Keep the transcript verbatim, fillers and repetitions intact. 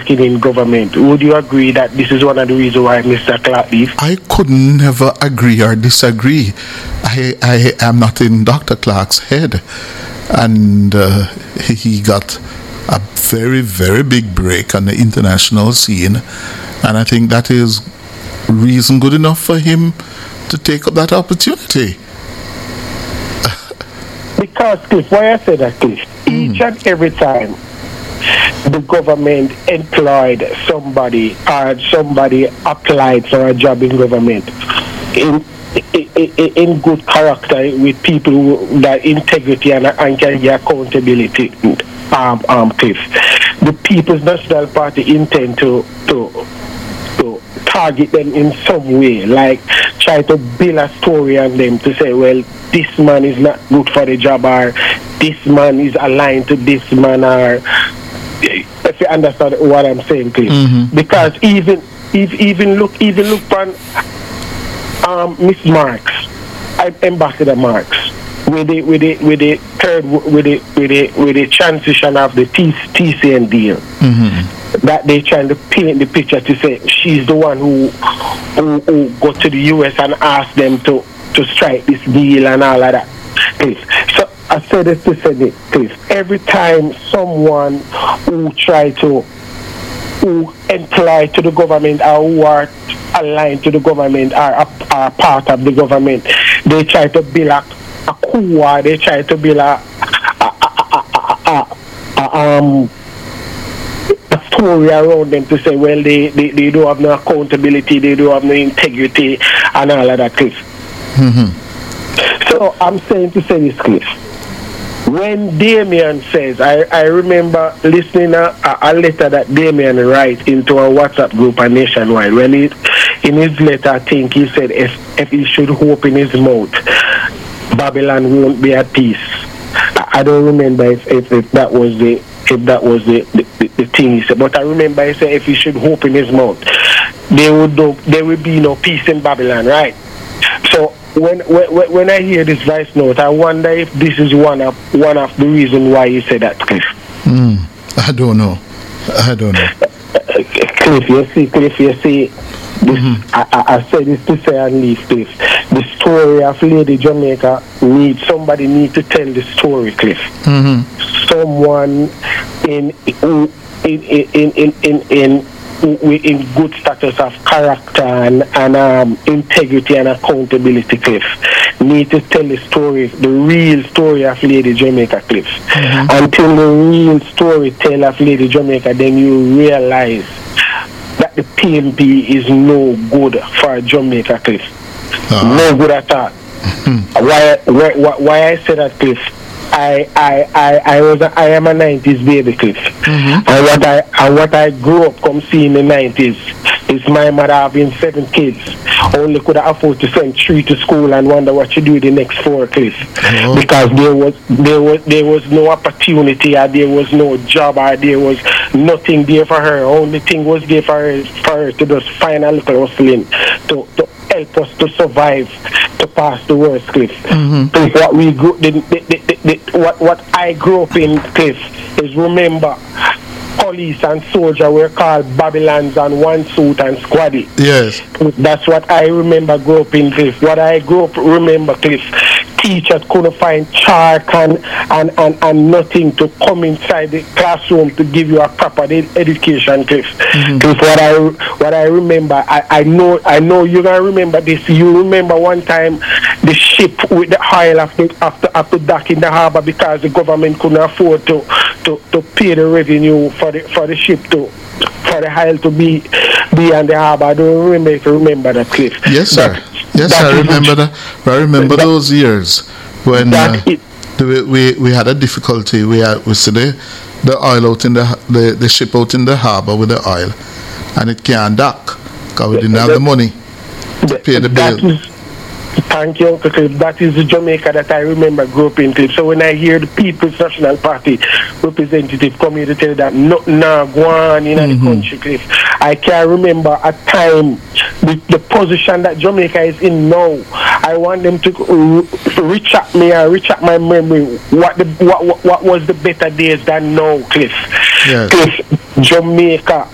working in government. Would you agree that this is one of the reasons why Mister Clark leave? I could never agree or disagree. I, I am not in Doctor Clark's head. And uh, he got a very, very big break on the international scene. And I think that is reason good enough for him to take up that opportunity. Because, Cliff, why I say that, Cliff, mm. each and every time the government employed somebody or somebody applied for a job in government in in, in good character with people who, that integrity and, and can get accountability, um, um, Cliff, the People's National Party intend to to to target them in some way, like try to build a story on them to say, well, this man is not good for the job, or this man is aligned to this man, or if you understand what I'm saying, please. Mm-hmm. Because even if even look even look on um, Miss Marks, Ambassador Marks, with the with the with the third with the with the with the transition of the T C N deal. Mm-hmm. That they trying to paint the picture to say she's the one who who, who go to the U S and ask them to, to strike this deal and all of that. Please. So I said this to say this, please. Every time someone who try to who employ to the government or who are aligned to the government or are, are part of the government, they try to build a, a coup, or they try to build a, a, a, a, a, a um a story around them to say, well, they, they, they don't have no accountability, they don't have no integrity, and all of that, Cliff. Mm-hmm. So I'm saying to say this, Cliff. When Damien says, I, I remember listening a, a letter that Damien write into a WhatsApp group on Nationwide. When he, in his letter, I think he said, if, if he should hope in his mouth, Babylon won't be at peace. I, I don't remember if, if, if that was the if that was the, the, the, the thing he said. But I remember he said if he should hope in his mouth, there would no, there will be no peace in Babylon, right? So when when when I hear this voice note, I wonder if this is one of one of the reasons why he said that, Cliff. Mm, I don't know. I don't know. Cliff, you see, Cliff, you see. This, mm-hmm. I, I, I said this to say and leave, Cliff. The story of Lady Jamaica needs somebody need to tell the story, Cliff. Mm-hmm. Someone in in in in in in in good status of character and, and um, integrity and accountability, Cliff, need to tell the story, the real story of Lady Jamaica, Cliff. Mm-hmm. Until the real story tell of Lady Jamaica, then you realize that the P M P is no good for Jamaica, Cliff. Uh-huh. No good at all. Mm-hmm. Why, why, why I say that, Cliff? I, I, I, I was a, I am a nineties baby, Cliff. Mm-hmm. And what I and what I grew up come see in the nineties is my mother having seven kids. Only could afford to send three to school and wonder what she do with the next four, Cliff. Mm-hmm. Because there was there was there was no opportunity, or there was no job, or there was nothing there for her. Only thing was there for her for her to just find a little hustling to, to help us to survive, to pass the worst, Cliff. Mm-hmm. Cliff, what we grew, the, the, the, the, what what I grew up in, Cliff, is remember police and soldier were called Babylons and one suit and squaddy. Yes. That's what I remember grew up in, Cliff. What I grew up remember, Cliff, teachers couldn't find chalk and, and, and, and nothing to come inside the classroom to give you a proper ed- education, Cliff. Mm-hmm. Cliff, what I what I remember, I, I know I know you're gonna remember this. You remember one time the ship with the oil after after after dock in the harbor because the government couldn't afford to, to, to pay the revenue for the for the ship to for the oil to be be on the harbor. I don't remember if you remember that, Cliff. Yes, sir. That, Yes, that I remember that. I remember that, those years when uh, the, we we had a difficulty. We had we see the the oil out in the the, the ship out in the harbor with the oil, and it can't dock because we didn't have the money to pay the bill. Thank you, Uncle Cliff. That is the Jamaica that I remember grew up in, Cliff. So when I hear the People's National Party representative come here to tell that nothing now go on in mm-hmm. the country, Cliff, I can remember a time, the, the position that Jamaica is in now. I want them to uh, reach at me and reach at my memory. What the what, what, what was the better days than now, Cliff? Yes. Cliff, Jamaica